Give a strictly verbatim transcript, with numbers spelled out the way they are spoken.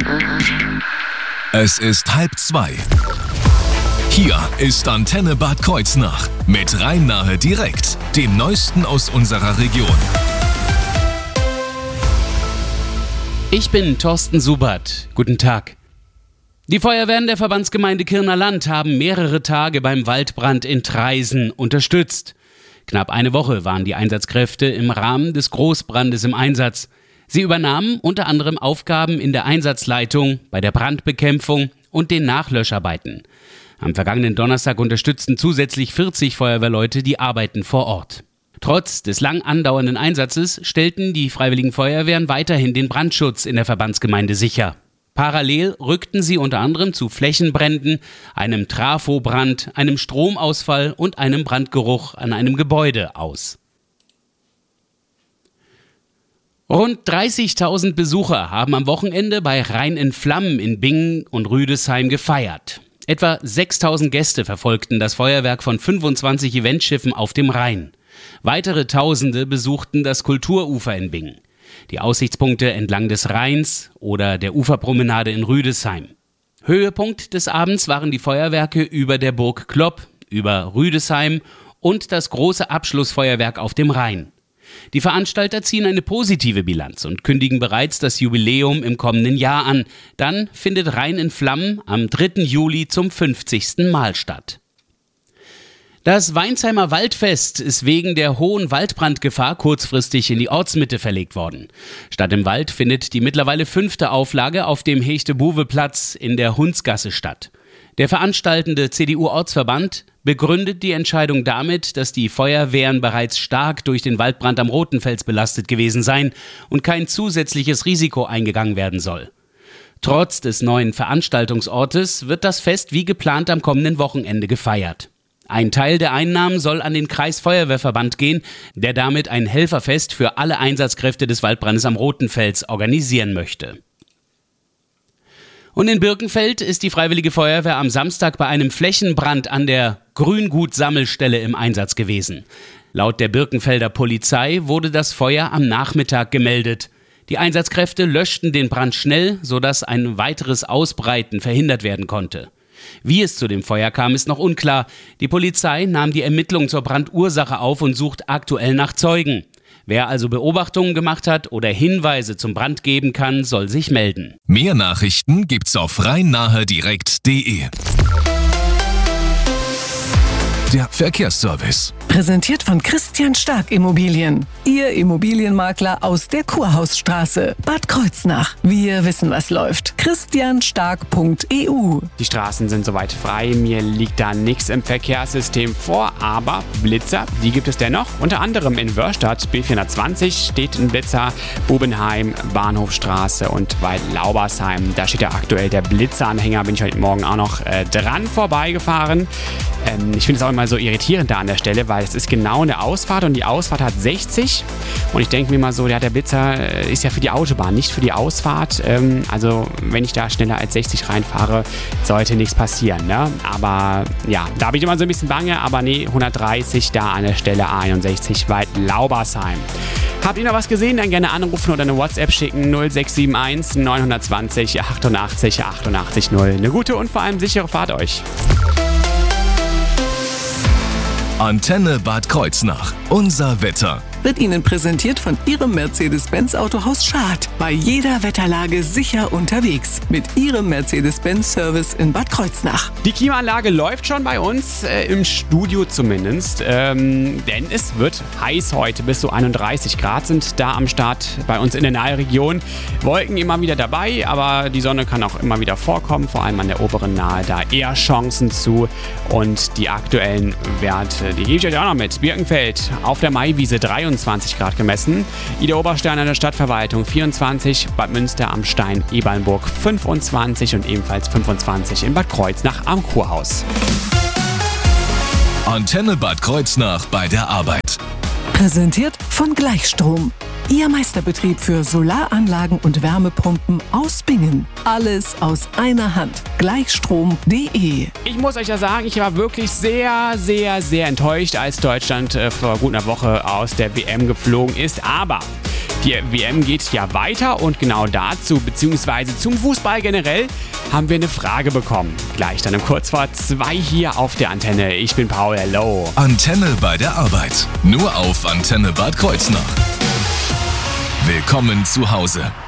Es ist halb zwei. Hier ist Antenne Bad Kreuznach mit Rhein-Nahe direkt, dem Neuesten aus unserer Region. Ich bin Thorsten Subert. Guten Tag. Die Feuerwehren der Verbandsgemeinde Kirner Land haben mehrere Tage beim Waldbrand in Traisen unterstützt. Knapp eine Woche waren die Einsatzkräfte im Rahmen des Großbrandes im Einsatz. Sie übernahmen unter anderem Aufgaben in der Einsatzleitung, bei der Brandbekämpfung und den Nachlöscharbeiten. Am vergangenen Donnerstag unterstützten zusätzlich vierzig Feuerwehrleute die Arbeiten vor Ort. Trotz des lang andauernden Einsatzes stellten die Freiwilligen Feuerwehren weiterhin den Brandschutz in der Verbandsgemeinde sicher. Parallel rückten sie unter anderem zu Flächenbränden, einem Trafobrand, einem Stromausfall und einem Brandgeruch an einem Gebäude aus. Rund dreißigtausend Besucher haben am Wochenende bei Rhein in Flammen in Bingen und Rüdesheim gefeiert. Etwa sechstausend Gäste verfolgten das Feuerwerk von fünfundzwanzig Eventschiffen auf dem Rhein. Weitere Tausende besuchten das Kulturufer in Bingen, die Aussichtspunkte entlang des Rheins oder der Uferpromenade in Rüdesheim. Höhepunkt des Abends waren die Feuerwerke über der Burg Klopp, über Rüdesheim und das große Abschlussfeuerwerk auf dem Rhein. Die Veranstalter ziehen eine positive Bilanz und kündigen bereits das Jubiläum im kommenden Jahr an. Dann findet Rhein in Flammen am dritten Juli zum fünfzigsten Mal statt. Das Weinsheimer Waldfest ist wegen der hohen Waldbrandgefahr kurzfristig in die Ortsmitte verlegt worden. Statt im Wald findet die mittlerweile fünfte Auflage auf dem Hechte-Buwe-Platz in der Hundsgasse statt. Der veranstaltende C D U-Ortsverband begründet die Entscheidung damit, dass die Feuerwehren bereits stark durch den Waldbrand am Rotenfels belastet gewesen seien und kein zusätzliches Risiko eingegangen werden soll. Trotz des neuen Veranstaltungsortes wird das Fest wie geplant am kommenden Wochenende gefeiert. Ein Teil der Einnahmen soll an den Kreisfeuerwehrverband gehen, der damit ein Helferfest für alle Einsatzkräfte des Waldbrandes am Rotenfels organisieren möchte. Und in Birkenfeld ist die Freiwillige Feuerwehr am Samstag bei einem Flächenbrand an der Grüngut-Sammelstelle im Einsatz gewesen. Laut der Birkenfelder Polizei wurde das Feuer am Nachmittag gemeldet. Die Einsatzkräfte löschten den Brand schnell, sodass ein weiteres Ausbreiten verhindert werden konnte. Wie es zu dem Feuer kam, ist noch unklar. Die Polizei nahm die Ermittlungen zur Brandursache auf und sucht aktuell nach Zeugen. Wer also Beobachtungen gemacht hat oder Hinweise zum Brand geben kann, soll sich melden. Mehr Nachrichten gibt's auf rhein-nahe direkt punkt de. Der Verkehrsservice. Präsentiert von Christian Stark Immobilien. Ihr Immobilienmakler aus der Kurhausstraße. Bad Kreuznach. Wir wissen, was läuft. christian stark punkt e u. Die Straßen sind soweit frei. Mir liegt da nichts im Verkehrssystem vor. Aber Blitzer, die gibt es dennoch. Unter anderem in Wörstadt B vierhundertzwanzig steht ein Blitzer. Bubenheim, Bahnhofstraße und Wald-Laubersheim. Da steht ja aktuell der Blitzeranhänger. Bin ich heute Morgen auch noch äh, dran vorbeigefahren. Ähm, ich finde es auch immer so irritierend da an der Stelle, weil es ist genau eine Ausfahrt und die Ausfahrt hat sechzig und ich denke mir mal so, ja, der Blitzer ist ja für die Autobahn, nicht für die Ausfahrt. Ähm, also wenn ich da schneller als sechzig reinfahre, sollte nichts passieren, ne? Aber ja, da bin ich immer so ein bisschen bange, aber nee, hundertdreißig da an der Stelle A einundsechzig Wald-Laubersheim. Habt ihr noch was gesehen? Dann gerne anrufen oder eine WhatsApp schicken null sechs sieben eins neun zwei null achtundachtzig achtundachtzig null. Eine gute und vor allem sichere Fahrt euch. Antenne Bad Kreuznach. Unser Wetter. Wird Ihnen präsentiert von Ihrem Mercedes-Benz Autohaus Schad. Bei jeder Wetterlage sicher unterwegs. Mit Ihrem Mercedes-Benz-Service in Bad Kreuznach. Die Klimaanlage läuft schon bei uns, äh, im Studio zumindest. Ähm, denn es wird heiß heute. Bis zu einunddreißig Grad sind da am Start bei uns in der Nahregion. Wolken immer wieder dabei, aber die Sonne kann auch immer wieder vorkommen. Vor allem an der oberen Nahe da eher Chancen zu. Und die aktuellen Werte, die gebe ich euch auch noch mit. Birkenfeld auf der Maiwiese dreiundzwanzig Grad gemessen. Ida Oberstein an der Stadtverwaltung vierundzwanzig, Bad Münster am Stein Ebernburg fünfundzwanzig und ebenfalls fünfundzwanzig in Bad Kreuznach am Kurhaus. Antenne Bad Kreuznach bei der Arbeit. Präsentiert von Gleichstrom. Ihr Meisterbetrieb für Solaranlagen und Wärmepumpen aus Bingen. Alles aus einer Hand. Gleichstrom punkt de. Ich muss euch ja sagen, ich war wirklich sehr, sehr, sehr enttäuscht, als Deutschland äh, vor gut einer Woche aus der W M geflogen ist. Aber Die W M geht ja weiter und genau dazu, beziehungsweise zum Fußball generell, haben wir eine Frage bekommen. Gleich dann um kurz vor zwei hier auf der Antenne. Ich bin Paul, hello. Antenne bei der Arbeit. Nur auf Antenne Bad Kreuznach. Willkommen zu Hause.